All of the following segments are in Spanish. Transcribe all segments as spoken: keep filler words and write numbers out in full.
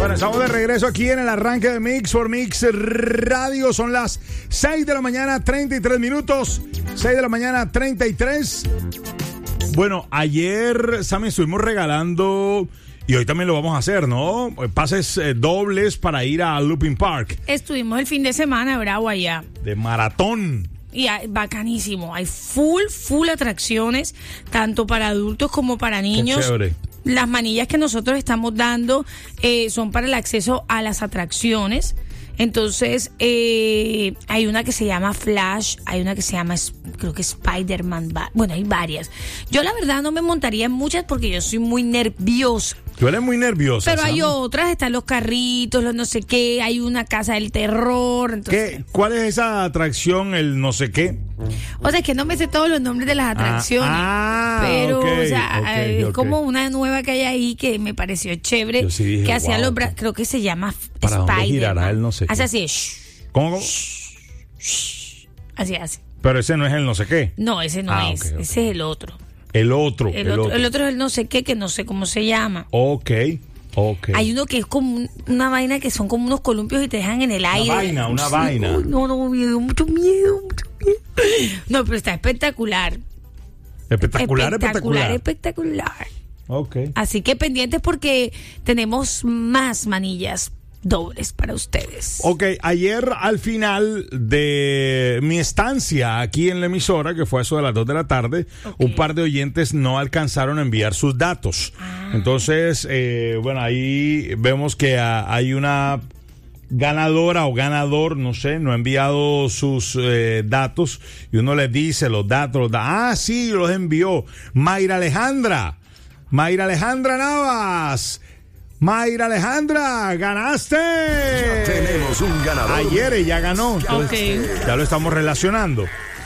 Bueno, estamos de regreso aquí en el arranque de Mix for Mix Radio. Son las seis de la mañana, treinta y tres minutos. seis de la mañana, treinta y tres. Bueno, ayer, Sammy, estuvimos regalando, y hoy también lo vamos a hacer, ¿no? Pases eh, dobles para ir a Looping Park. Estuvimos el fin de semana, bravo, allá. De maratón. Y hay, bacanísimo. Hay full, full atracciones, tanto para adultos como para niños. Qué chévere. Las manillas que nosotros estamos dando eh, son para el acceso a las atracciones. Entonces, eh, hay una que se llama Flash, hay una que se llama, creo que Spider-Man. Bueno, hay varias. Yo la verdad no me montaría en muchas porque yo soy muy nerviosa. Tú eres muy nerviosa. Pero hay Sam. otras, están los carritos, los no sé qué, hay una casa del terror. Entonces, ¿Qué? ¿Cuál es esa atracción, el no sé qué? O sea, es que no me sé todos los nombres de las atracciones. Ah, ah, pero, okay, o sea, okay, es okay. como una nueva que hay ahí que me pareció chévere. Yo sí dije, que hacía wow. los brazos, creo que se llama ¿Para dónde Spider-Man. girará el no sé qué? Hace así, shh, ¿Cómo? cómo? shh, shh, así hace. Pero ese no es el no sé qué. No, ese no Ah, es, okay, okay. ese es el otro. El otro. El, otro, el otro es el no sé qué, que no sé cómo se llama. Ok, ok. Hay uno que es como un- una vaina que son como unos columpios y te dejan en el aire. Una vaina, una Sí, vaina. No, no, miedo, mucho miedo, mucho miedo. No, pero está espectacular. Espectacular, espectacular, espectacular. espectacular. Ok. Así que pendientes porque tenemos más manillas dobles para ustedes. Ok, ayer al final de mi estancia aquí en la emisora, que fue eso de las dos de la tarde, Okay. un par de oyentes no alcanzaron a enviar sus datos. Ah. Entonces, eh, bueno, ahí vemos que ah, hay una ganadora o ganador, no sé, no ha enviado sus eh, datos y uno les dice los datos, los da- ah, sí, los envió. Mayra Alejandra, Mayra Alejandra Navas. Mayra Alejandra, ganaste. Tenemos un ganador. Ayer ella ganó. Entonces, Ok. ya lo estamos relacionando.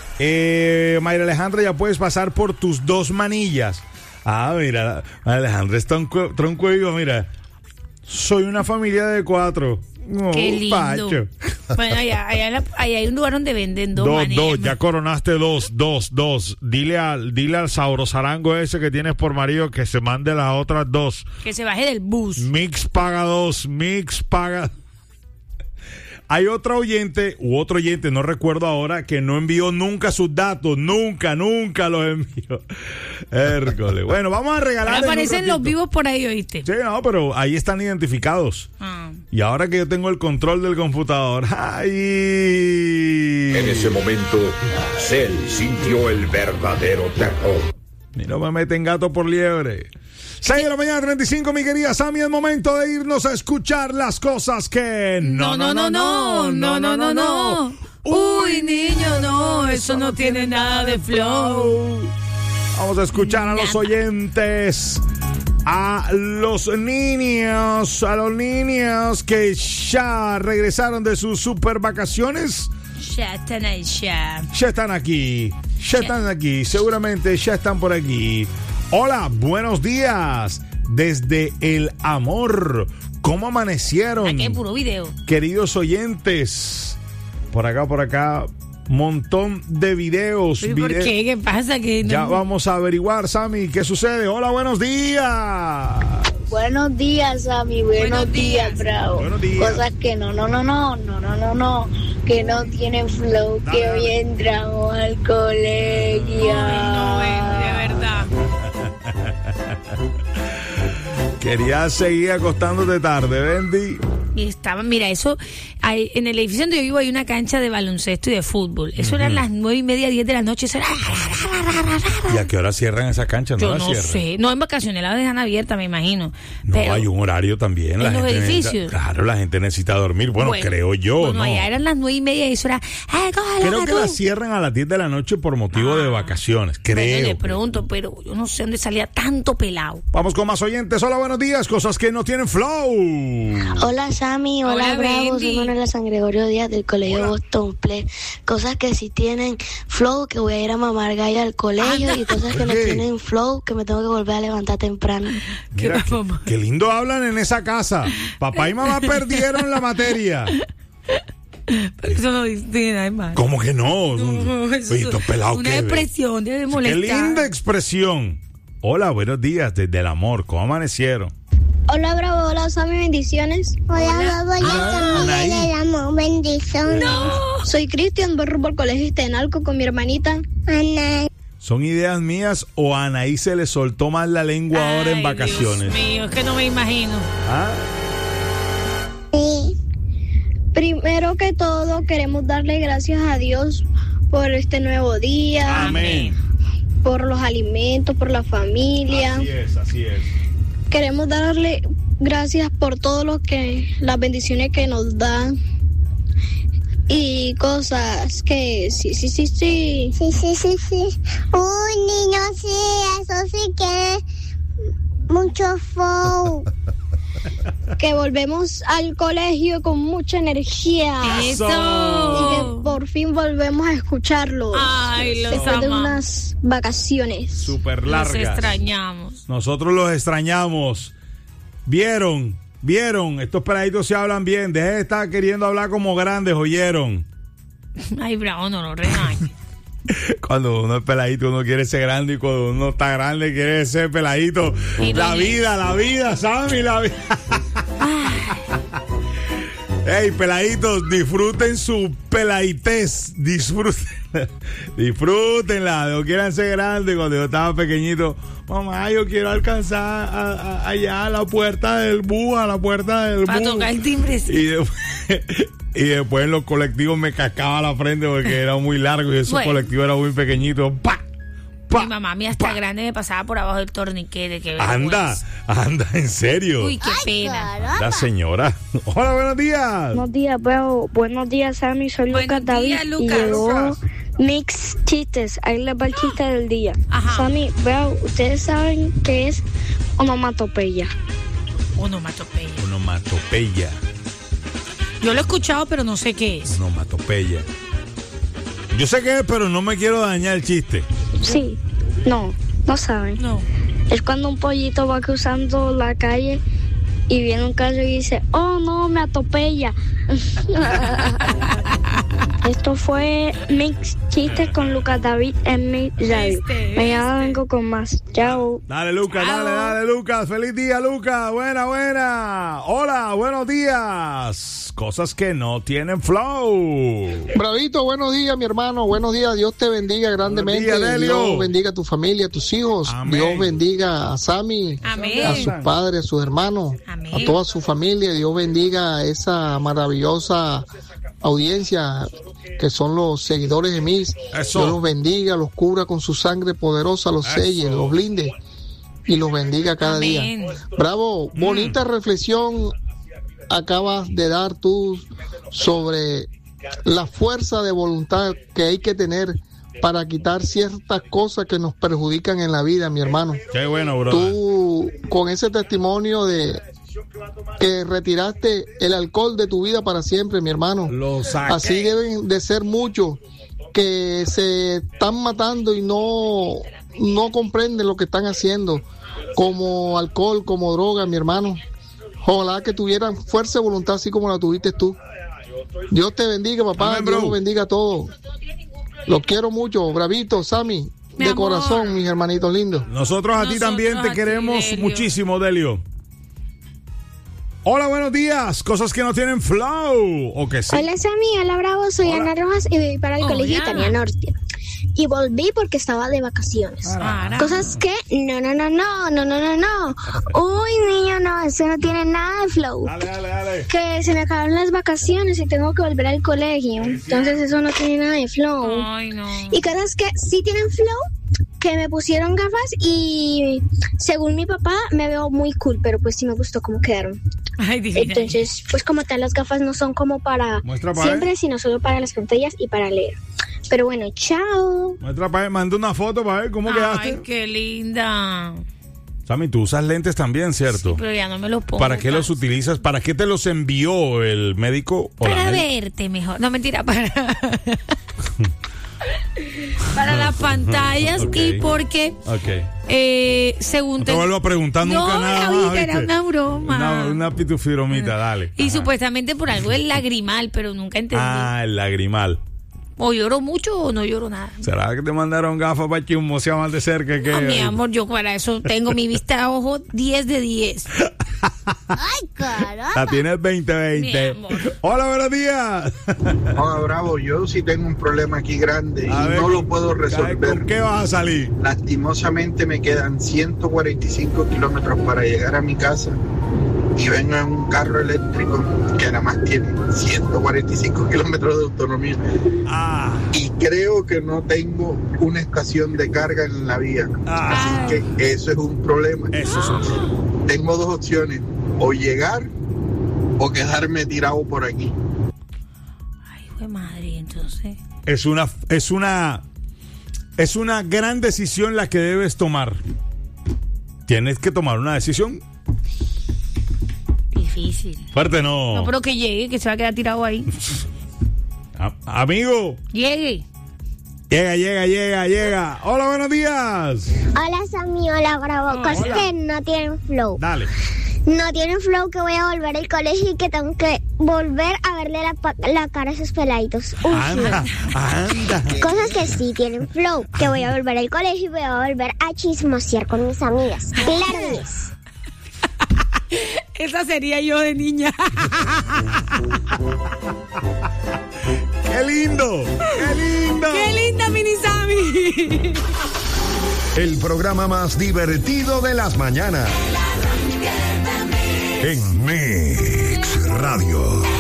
Eh, Mayra Alejandra, ya puedes pasar por tus dos manillas. Ah, mira, Mayra Alejandra es tronco, tronco y digo, mira, soy una familia de cuatro. Oh, Qué lindo. Pacho. Bueno, allá, allá, en la- allá hay un lugar donde venden dos, Dos, manillas. dos, ya coronaste dos, dos, dos. Dile al, dile al saurosarango ese que tienes por marido que se mande las otras dos. Que se baje del bus. Mix paga dos, Mix paga. Hay otro oyente, u otro oyente, no recuerdo ahora, que no envió nunca sus datos. Nunca, nunca los envió. Hércules. Bueno, vamos a regalar. en un Aparecen los ratito. vivos por ahí, ¿oíste? Sí, no, pero ahí están identificados. Ah. Y ahora que yo tengo el control del computador, ¡ay! En ese momento, Cell sintió el verdadero terror. Y no me meten gato por liebre. seis de la mañana, treinta y cinco, mi querida Sammy, es momento de irnos a escuchar las cosas que... No, no, no, no, no, no, no, no. Uy, niño, no, eso no tiene nada de flow. Vamos a escuchar a los oyentes, a los niños, a los niños que ya regresaron de sus super vacaciones. Ya están ahí, ya. Ya están aquí, ya están aquí, seguramente ya están por aquí. Hola, buenos días, desde el amor. ¿Cómo amanecieron? Aquí hay puro video. Queridos oyentes, por acá, por acá, montón de videos. ¿Pero ¿Por vide- qué? ¿Qué pasa? Que no- Ya vamos a averiguar, Sammy, qué sucede. Hola, buenos días. Buenos días, Sammy. Buenos, Buenos días. días, Bravo. Buenos días. Cosas que no, no, no, no, no, no, no, no, que no tienen flow, Dale, que dale. hoy entramos al colegio. Ay, no, ven, de verdad. Querías seguir acostándote tarde, Bendy. Y estaba, mira, eso, hay- en el edificio donde yo vivo hay una cancha de baloncesto y de fútbol. Eso eran las nueve y media, diez de la noche. Eso era... ¿Y a qué hora cierran esa cancha? ¿No Yo la no cierran? sé. No, en vacaciones la dejan abierta, me imagino. No, Pero, hay un horario también. La ¿En los gente edificios? necesita- claro, la gente necesita dormir. Bueno, creo yo, Bueno, ¿no? allá eran las nueve y media y eso era... Ay, cógela, Creo que tú. la cierran a las diez de la noche por motivo de Ah. vacaciones. Bueno, Creo. le pregunto, pero yo no sé dónde salía tanto pelado. Vamos con más oyentes. Hola, buenos días. Cosas que no tienen flow. Hola, Sammy. Hola, Hola, Bravo. Bendy. Soy Manuela San Gregorio Díaz del Colegio Hola. Boston Play. Cosas que sí tienen flow, que voy a ir a mamar galla al colegio. Y cosas que no Oye. tienen flow, que me tengo que volver a levantar temprano. Mira, ¿Qué qué, mamá? qué lindo hablan en esa casa. Papá y mamá perdieron la materia. Pero eso no tiene nada de malo. ¿Cómo que no? No, eso Oye, es estos pelados una que expresión, debe Qué molestar. linda expresión. Hola, buenos días desde el amor. ¿Cómo amanecieron? Hola, Bravo, hola, Sammy, bendiciones. Hola, Bravo, Ah, hola, Anaí. le damos bendiciones. Soy Cristian, barro por Colegio Estenalco con mi hermanita. Ana. ¿Son ideas mías o a Anaí se le soltó más la lengua ahora en Ay, vacaciones? Dios mío, es que no me imagino. ¿Ah? Sí. Primero que todo, queremos darle gracias a Dios por este nuevo día, Amén. por los alimentos, por la familia. Así es, así es. Queremos darle gracias por todo lo que, las bendiciones que nos dan y cosas que sí, sí, sí, sí. Sí, sí, sí, sí. Uy, niño, sí, eso sí que es mucho flow. Que volvemos al colegio con mucha energía. Eso. Y que por fin volvemos a escucharlos. Ay, los después de amamos. unas vacaciones. Súper Los largas. extrañamos. Nosotros los extrañamos. ¿Vieron? ¿Vieron? Estos peladitos se hablan bien. Dejen de estar queriendo hablar como grandes, ¿oyeron? Ay, Bravo, no lo regañes. Cuando uno es peladito, uno quiere ser grande. Y cuando uno está grande, quiere ser peladito. Y La no- vida, la vida, Sammy, la vida. Ey, peladitos, disfruten su peladitez. Disfruten. Disfrútenla. No quieran ser grandes. Cuando yo estaba pequeñito, mamá, yo quiero alcanzar a- a- allá a la puerta del bus, a la puerta del Para bus. tocar el timbre. Y después, y después en los colectivos me cascaba la frente porque era muy largo y esos Bueno. colectivos eran muy pequeñitos. ¡Pa! ¡Pa! Mi mamá mía hasta ¡Pa! grande me pasaba por abajo del torniquete. Qué Anda, vergüenza. anda, en serio. Uy, qué pena. La señora. Hola, buenos días. Buenos días, Bravo. Buenos días, Sammy. Soy Buenos Lucas David días, y Lucas. llegó Mix Chistes. Ahí les va el chiste del día. Ajá. Sammy, Bravo, ¿ustedes saben qué es onomatopeya? Onomatopeya. Onomatopeya. Yo lo he escuchado, pero no sé qué es. Onomatopeya. Yo sé qué es, pero no me quiero dañar el chiste. Sí. No, no saben. No. Es cuando un pollito va cruzando la calle y viene un carro y dice, oh no, me atropella. Esto fue Mix Chistes con Lucas David en mi radio. Viste, Mañana viste. vengo con más. Chao. Dale, Lucas, Chao. dale, dale, Lucas. Feliz día, Lucas. Buena, buena. Hola, buenos días. Cosas que no tienen flow. Bravito, buenos días, mi hermano. Buenos días. Dios te bendiga grandemente. Buenos días, Delio. Dios bendiga a tu familia, a tus hijos. Amén. Dios bendiga a Sammy, Amén. a sus padres, a sus hermanos, Amén. a toda su familia. Dios bendiga a esa maravillosa audiencia que son los seguidores de Mix. Eso. Dios los bendiga, los cubra con su sangre poderosa, los Eso. selle, los blinde y los bendiga cada Amén. día. Bravo, bonita reflexión acabas de dar tú sobre la fuerza de voluntad que hay que tener para quitar ciertas cosas que nos perjudican en la vida, mi hermano. Qué bueno, bro. Tú, con ese testimonio de que retiraste el alcohol de tu vida para siempre, mi hermano. Lo saqué. Así deben de ser muchos que se están matando y no, no comprenden lo que están haciendo, como alcohol, como droga, mi hermano. Ojalá que tuvieran fuerza de voluntad así como la tuviste tú. Dios te bendiga, papá. Amén, bro. Dios los bendiga a todos. Los quiero mucho. Bravito, Sammy. Mi de amor. corazón, mis hermanitos lindos. Nosotros a ti Nosotros también a te ti, queremos Delio. muchísimo, Delio. Hola, buenos días. Cosas que no tienen flow. ¿O que sí? Hola, Sammy. Hola, Bravo. Soy Hola. Ana Rojas y voy para el Hola. colegio Italia Norte. Y volví porque estaba de vacaciones. Para. Cosas que no, no, no, no, no, no, no, no. Uy, niño, no, eso no tiene nada de flow. Dale, dale, dale. Que se me acabaron las vacaciones y tengo que volver al colegio. Entonces eso no tiene nada de flow. Ay, no. Y cosas que sí tienen flow, que me pusieron gafas y según mi papá me veo muy cool, pero pues sí me gustó cómo quedaron. Ay, divina. Entonces, pues como tal, las gafas no son como para Muestra pa' siempre, ver. sino solo para las pantallas y para leer. Pero bueno, chao. Muestra pa' ver, manda una foto para ver cómo Ay, quedaste. qué linda. Sammy, tú usas lentes también, ¿cierto? Pero ya no me los pongo. ¿Para qué los casi. utilizas? ¿Para qué te los envió el médico? o la Para médica? verte mejor. No, mentira, para. para las pantallas Ok. y porque, Ok. eh, según No te vuelvo a preguntar No, nunca nada David, más, era ¿viste? una broma. Una, una pitufiromita, dale. Y Ajá. supuestamente por algo es lagrimal, pero nunca entendí. Ah, el lagrimal. O lloro mucho o no lloro nada. ¿Será que te mandaron gafas para chismosear más de cerca que...? Ah, mi amor, yo para eso tengo mi vista a ojo diez de diez. Ay, caramba. La tienes veinte veinte. Hola, buenos días. Hola, Bravo, yo sí tengo un problema aquí grande A y ver, no lo puedo resolver. ¿Con qué vas a salir? Lastimosamente me quedan ciento cuarenta y cinco kilómetros para llegar a mi casa y vengo en un carro eléctrico que nada más tiene ciento cuarenta y cinco kilómetros de autonomía. Ah. Y creo que no tengo una estación de carga en la vía. Ah. Así que eso es un problema. Eso es un problema. Tengo dos opciones, o llegar o quedarme tirado por aquí. Ay, güey, madre, entonces. Es una, es una, es una gran decisión la que debes tomar. Tienes que tomar una decisión. Difícil. Fuerte no. No, pero que llegue, que se va a quedar tirado ahí. A- amigo. Llegue. Llega, llega, llega, llega. Hola, buenos días. Hola, Sammy, hola, Bravo. Cosas hola. que no tienen flow. Dale. No tienen flow, que voy a volver al colegio y que tengo que volver a verle la, pa- la cara a esos peladitos. Uy, Anda, anda. Cosas que sí tienen flow, que voy a volver al colegio y voy a volver a chismosear con mis amigas. Claro, yes. Esa sería yo de niña. ¡Qué lindo! ¡Qué lindo! ¡Qué linda, Mini Sammy! El programa más divertido de las mañanas. En Mix Radio.